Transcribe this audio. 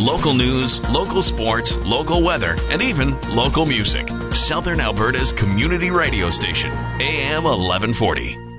Local news, local sports, local weather, and even local music. Southern Alberta's community radio station, AM 1140.